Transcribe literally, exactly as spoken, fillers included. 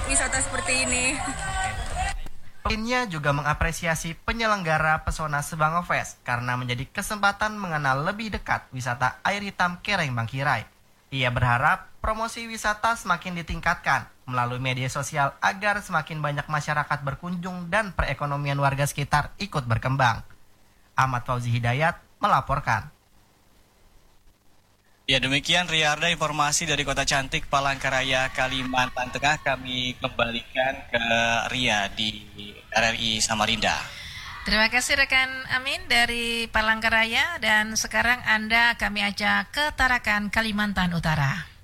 wisata seperti ini. Lainnya juga mengapresiasi penyelenggara Pesona Sebango Fest karena menjadi kesempatan mengenal lebih dekat wisata air hitam Kereng Bangkirai. Ia berharap promosi wisata semakin ditingkatkan melalui media sosial agar semakin banyak masyarakat berkunjung dan perekonomian warga sekitar ikut berkembang. Ahmad Fauzi Hidayat melaporkan. Ya, demikian Riarda informasi dari Kota Cantik Palangkaraya, Kalimantan Tengah. Kami kembalikan ke Ria di R R I Samarinda. Terima kasih rekan Amin dari Palangkaraya, dan sekarang Anda kami ajak ke Tarakan, Kalimantan Utara.